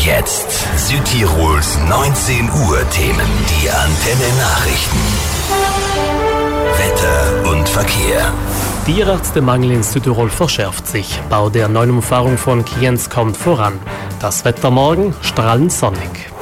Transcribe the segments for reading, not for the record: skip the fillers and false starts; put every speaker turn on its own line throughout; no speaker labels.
jetzt Südtirols 19 Uhr Themen, die Antenne Nachrichten. Wetter und Verkehr.
Tierärztemangel in Südtirol verschärft sich. Bau der neuen Umfahrung von Kienz kommt voran. Das Wetter morgen strahlend sonnig.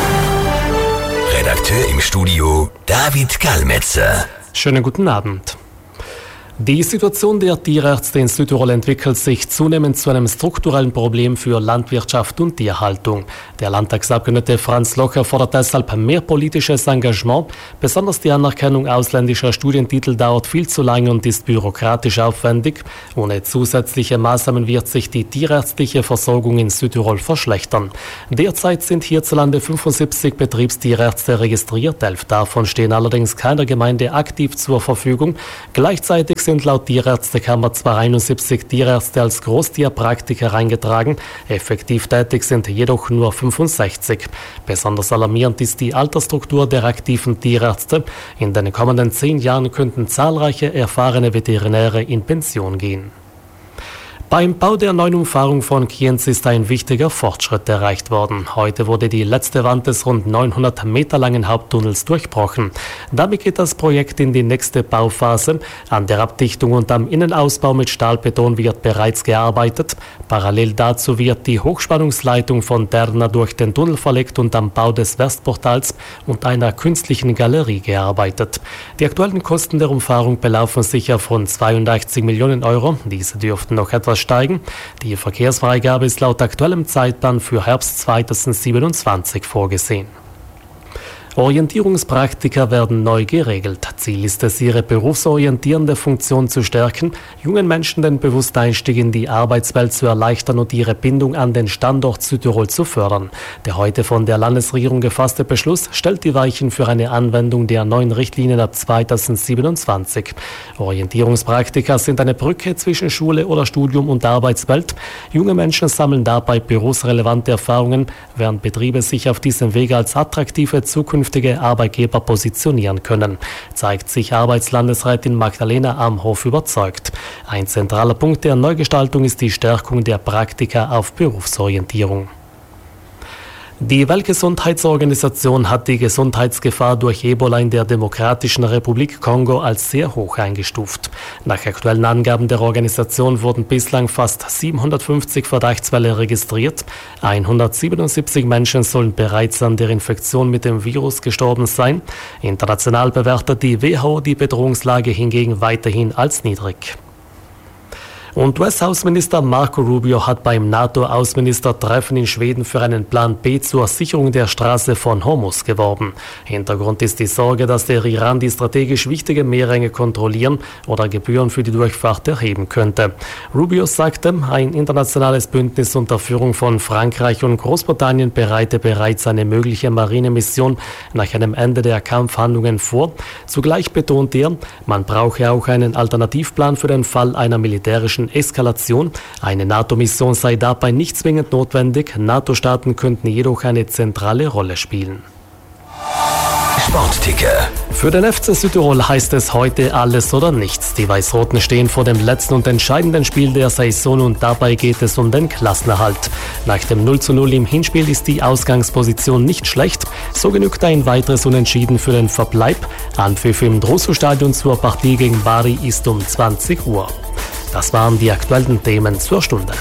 Redakteur im Studio David Gallmetzer.
Schönen guten Abend. Die Situation der Tierärzte in Südtirol entwickelt sich zunehmend zu einem strukturellen Problem für Landwirtschaft und Tierhaltung. Der Landtagsabgeordnete Franz Locher fordert deshalb mehr politisches Engagement. Besonders die Anerkennung ausländischer Studientitel dauert viel zu lange und ist bürokratisch aufwendig. Ohne zusätzliche Maßnahmen wird sich die tierärztliche Versorgung in Südtirol verschlechtern. Derzeit sind hierzulande 75 Betriebstierärzte registriert. 11 davon stehen allerdings keiner Gemeinde aktiv zur Verfügung. Gleichzeitig sind laut Tierärztekammer zwar 71 Tierärzte als Großtierpraktiker eingetragen, effektiv tätig sind jedoch nur 65. Besonders alarmierend ist die Altersstruktur der aktiven Tierärzte. In den kommenden 10 Jahren könnten zahlreiche erfahrene Veterinäre in Pension gehen. Beim Bau der neuen Umfahrung von Kienz ist ein wichtiger Fortschritt erreicht worden. Heute wurde die letzte Wand des rund 900 Meter langen Haupttunnels durchbrochen. Damit geht das Projekt in die nächste Bauphase. An der Abdichtung und am Innenausbau mit Stahlbeton wird bereits gearbeitet. Parallel dazu wird die Hochspannungsleitung von Terna durch den Tunnel verlegt und am Bau des Westportals und einer künstlichen Galerie gearbeitet. Die aktuellen Kosten der Umfahrung belaufen sich auf rund 82 Millionen Euro. Diese dürften noch etwas steigen. Die Verkehrsfreigabe ist laut aktuellem Zeitplan für Herbst 2027 vorgesehen. Orientierungspraktika werden neu geregelt. Ziel ist es, ihre berufsorientierende Funktion zu stärken, jungen Menschen den bewussten Einstieg in die Arbeitswelt zu erleichtern und ihre Bindung an den Standort Südtirol zu fördern. Der heute von der Landesregierung gefasste Beschluss stellt die Weichen für eine Anwendung der neuen Richtlinien ab 2027. Orientierungspraktika sind eine Brücke zwischen Schule oder Studium und Arbeitswelt. Junge Menschen sammeln dabei berufsrelevante Erfahrungen, während Betriebe sich auf diesem Weg als attraktive zukünftige Arbeitgeber positionieren können, zeigt sich Arbeitslandesrätin Magdalena Amhof überzeugt. Ein zentraler Punkt der Neugestaltung ist die Stärkung der Praktika auf Berufsorientierung. Die Weltgesundheitsorganisation hat die Gesundheitsgefahr durch Ebola in der Demokratischen Republik Kongo als sehr hoch eingestuft. Nach aktuellen Angaben der Organisation wurden bislang fast 750 Verdachtsfälle registriert. 177 Menschen sollen bereits an der Infektion mit dem Virus gestorben sein. International bewertet die WHO die Bedrohungslage hingegen weiterhin als niedrig. Und US-Außenminister Marco Rubio hat beim NATO-Außenministertreffen in Schweden für einen Plan B zur Sicherung der Straße von Hormuz geworben. Hintergrund ist die Sorge, dass der Iran die strategisch wichtige Meerenge kontrollieren oder Gebühren für die Durchfahrt erheben könnte. Rubio sagte, ein internationales Bündnis unter Führung von Frankreich und Großbritannien bereite bereits eine mögliche Marinemission nach einem Ende der Kampfhandlungen vor. Zugleich betont er, man brauche auch einen Alternativplan für den Fall einer militärischen Eskalation. Eine NATO-Mission sei dabei nicht zwingend notwendig. NATO-Staaten könnten jedoch eine zentrale Rolle spielen.
Sportticker.
Für den FC Südtirol heißt es heute alles oder nichts. Die Weiß-Roten stehen vor dem letzten und entscheidenden Spiel der Saison und dabei geht es um den Klassenerhalt. Nach dem 0:0 im Hinspiel ist die Ausgangsposition nicht schlecht. So genügt ein weiteres Unentschieden für den Verbleib. Anpfiff im Drusu-Stadion zur Partie gegen Bari ist um 20 Uhr. Das waren die aktuellen Themen zur Stunde.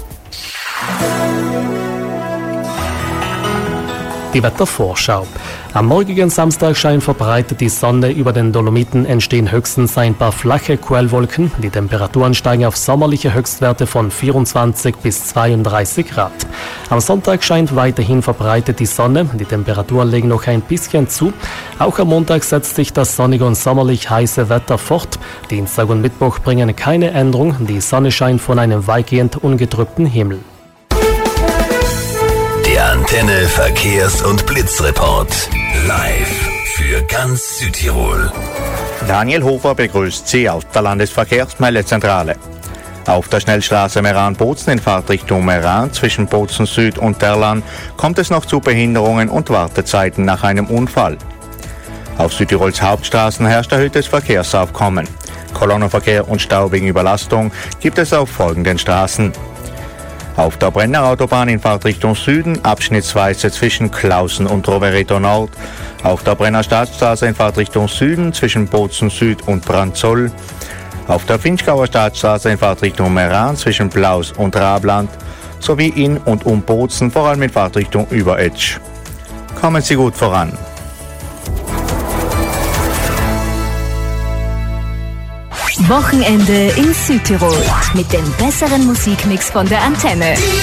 Die Wettervorschau. Am morgigen Samstag scheint verbreitet die Sonne. Über den Dolomiten entstehen höchstens ein paar flache Quellwolken. Die Temperaturen steigen auf sommerliche Höchstwerte von 24 bis 32 Grad. Am Sonntag scheint weiterhin verbreitet die Sonne. Die Temperaturen legen noch ein bisschen zu. Auch am Montag setzt sich das sonnige und sommerlich heiße Wetter fort. Dienstag und Mittwoch bringen keine Änderung. Die Sonne scheint von einem weitgehend ungetrübten Himmel.
Der Antenne Verkehrs- und Blitzreport. Live für ganz Südtirol.
Daniel Hofer begrüßt Sie aus der Landesverkehrsmeldezentrale. Auf der Schnellstraße Meran-Bozen in Fahrtrichtung Meran zwischen Bozen Süd und Terlan kommt es noch zu Behinderungen und Wartezeiten nach einem Unfall. Auf Südtirols Hauptstraßen herrscht erhöhtes Auf der Brenner Autobahn in Fahrtrichtung Süden, abschnittsweise zwischen Klausen und Rovereto Nord. Auf der Brenner Staatsstraße in Fahrtrichtung Süden zwischen Bozen Süd und Brandzoll. Auf der Vinschgauer Staatsstraße in Fahrtrichtung Meran zwischen Blaus und Rabland. Sowie in und um Bozen, vor allem in Fahrtrichtung Überetsch. Kommen Sie gut voran.
Wochenende in Südtirol mit dem besseren Musikmix von der Antenne.